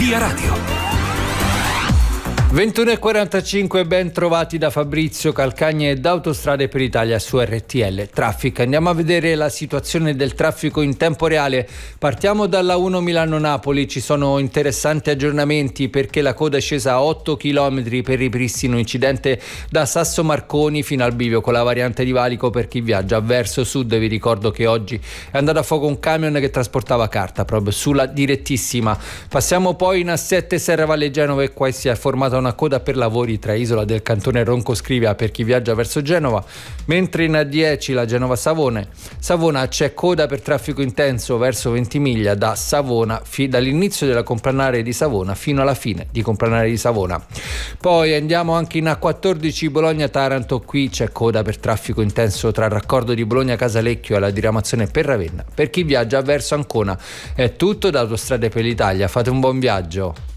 Via Radio. 21:45, ben trovati da Fabrizio Calcagna e da Autostrade per Italia su RTL Traffic. Andiamo a vedere la situazione del traffico in tempo reale. Partiamo dalla 1 Milano-Napoli, ci sono interessanti aggiornamenti perché la coda è scesa a 8 km per ripristino incidente da Sasso Marconi fino al bivio con la variante di Valico per chi viaggia verso sud. Vi ricordo che oggi è andato a fuoco un camion che trasportava carta proprio sulla direttissima. Passiamo poi in A7 Serravalle Genova e qua si è formata una coda per lavori tra Isola del Cantone e Roncoscrivia per chi viaggia verso Genova, mentre in A10 la Genova-Savona c'è coda per traffico intenso verso Ventimiglia da Savona dall'inizio della complanare di Savona fino alla fine di complanare di Savona. Poi andiamo anche in A14 Bologna-Taranto, qui c'è coda per traffico intenso tra il raccordo di Bologna-Casalecchio e la diramazione per Ravenna per chi viaggia verso Ancona. È tutto da Autostrade per l'Italia, fate un buon viaggio.